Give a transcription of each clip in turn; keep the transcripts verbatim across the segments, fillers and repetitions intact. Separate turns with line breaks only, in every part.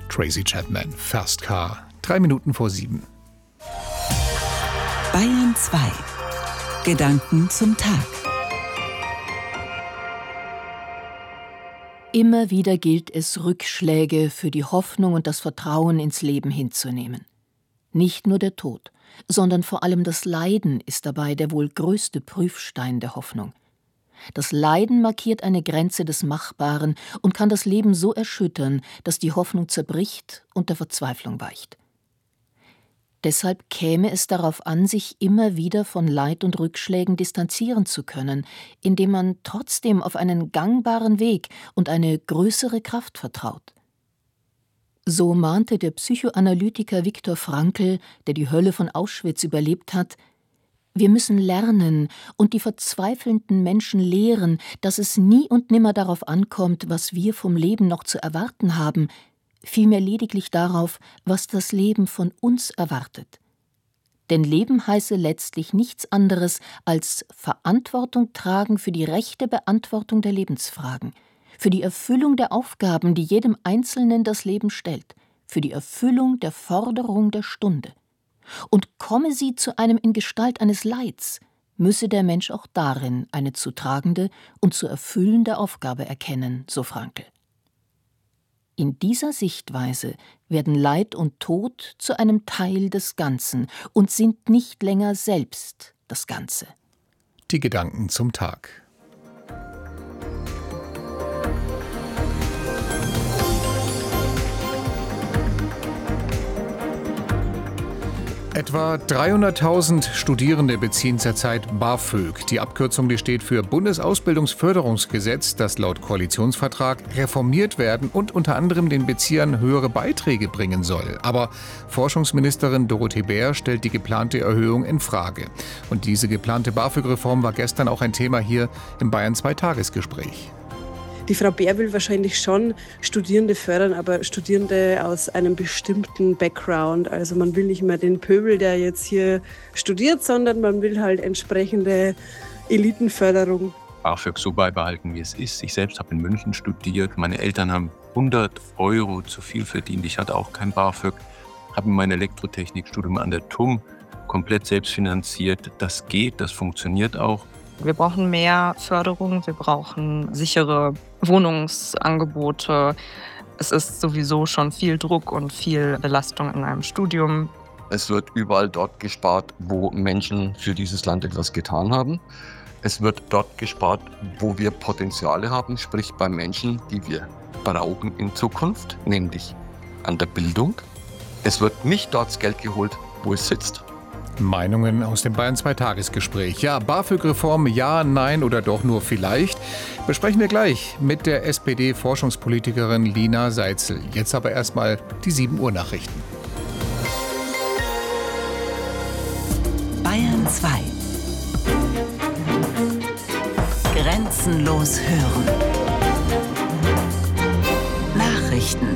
Tracy Chapman, Fast Car, drei Minuten vor sieben.
Bayern zwei. Gedanken zum Tag.
Immer wieder gilt es, Rückschläge für die Hoffnung und das Vertrauen ins Leben hinzunehmen. Nicht nur der Tod, sondern vor allem das Leiden ist dabei der wohl größte Prüfstein der Hoffnung. Das Leiden markiert eine Grenze des Machbaren und kann das Leben so erschüttern, dass die Hoffnung zerbricht und der Verzweiflung weicht. Deshalb käme es darauf an, sich immer wieder von Leid und Rückschlägen distanzieren zu können, indem man trotzdem auf einen gangbaren Weg und eine größere Kraft vertraut. So mahnte der Psychoanalytiker Viktor Frankl, der die Hölle von Auschwitz überlebt hat: Wir müssen lernen und die verzweifelnden Menschen lehren, dass es nie und nimmer darauf ankommt, was wir vom Leben noch zu erwarten haben, vielmehr lediglich darauf, was das Leben von uns erwartet. Denn Leben heiße letztlich nichts anderes als Verantwortung tragen für die rechte Beantwortung der Lebensfragen, für die Erfüllung der Aufgaben, die jedem Einzelnen das Leben stellt, für die Erfüllung der Forderung der Stunde. Und komme sie zu einem in Gestalt eines Leids, müsse der Mensch auch darin eine zu tragende und zu erfüllende Aufgabe erkennen, so Frankl. In dieser Sichtweise werden Leid und Tod zu einem Teil des Ganzen und sind nicht länger selbst das Ganze.
Die Gedanken zum Tag. Etwa dreihunderttausend Studierende beziehen zurzeit BAföG. Die Abkürzung, die steht für Bundesausbildungsförderungsgesetz, das laut Koalitionsvertrag reformiert werden und unter anderem den Beziehern höhere Beiträge bringen soll. Aber Forschungsministerin Dorothee Bär stellt die geplante Erhöhung in Frage. Und diese geplante BAföG-Reform war gestern auch ein Thema hier im Bayern zwei Tagesgespräch.
Die Frau Bär will wahrscheinlich schon Studierende fördern, aber Studierende aus einem bestimmten Background. Also man will nicht mehr den Pöbel, der jetzt hier studiert, sondern man will halt entsprechende Elitenförderung.
BAföG so beibehalten, wie es ist. Ich selbst habe in München studiert. Meine Eltern haben hundert Euro zu viel verdient. Ich hatte auch kein BAföG. Habe mein Elektrotechnikstudium an der T U M komplett selbst finanziert. Das geht, das funktioniert auch.
Wir brauchen mehr Förderung, wir brauchen sichere Wohnungsangebote. Es ist sowieso schon viel Druck und viel Belastung in einem Studium.
Es wird überall dort gespart, wo Menschen für dieses Land etwas getan haben. Es wird dort gespart, wo wir Potenziale haben, sprich bei Menschen, die wir brauchen in Zukunft, nämlich an der Bildung. Es wird nicht dort das Geld geholt, wo es sitzt.
Meinungen aus dem Bayern zwei Tagesgespräch. Ja, BAföG-Reform, ja, nein oder doch nur vielleicht? Besprechen wir gleich mit der S P D-Forschungspolitikerin Lina Seitzel. Jetzt aber erstmal die sieben Uhr Nachrichten.
Bayern zwei. Grenzenlos hören. Nachrichten.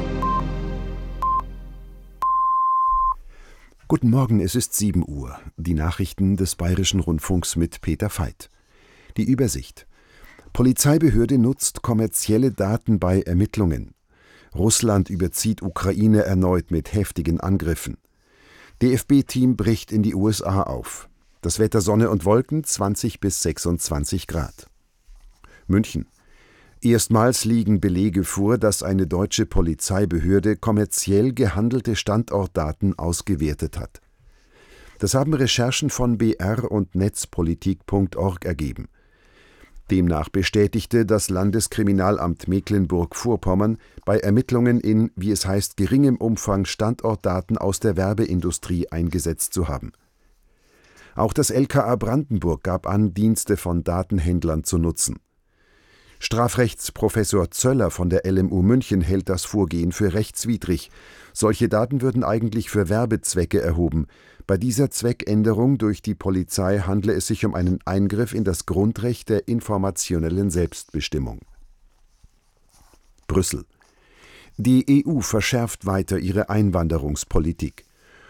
Guten Morgen, es ist sieben Uhr. Die Nachrichten des Bayerischen Rundfunks mit Peter Veit. Die Übersicht. Polizeibehörde nutzt kommerzielle Daten bei Ermittlungen. Russland überzieht Ukraine erneut mit heftigen Angriffen. D F B-Team bricht in die U S A auf. Das Wetter Sonne und Wolken, zwanzig bis sechsundzwanzig Grad. München. Erstmals liegen Belege vor, dass eine deutsche Polizeibehörde kommerziell gehandelte Standortdaten ausgewertet hat. Das haben Recherchen von B R und netzpolitik punkt org ergeben. Demnach bestätigte das Landeskriminalamt Mecklenburg-Vorpommern bei Ermittlungen in, wie es heißt, geringem Umfang Standortdaten aus der Werbeindustrie eingesetzt zu haben. Auch das L K A Brandenburg gab an, Dienste von Datenhändlern zu nutzen. Strafrechtsprofessor Zöller von der L M U München hält das Vorgehen für rechtswidrig. Solche Daten würden eigentlich für Werbezwecke erhoben. Bei dieser Zweckänderung durch die Polizei handle es sich um einen Eingriff in das Grundrecht der informationellen Selbstbestimmung. Brüssel. Die E U verschärft weiter ihre Einwanderungspolitik.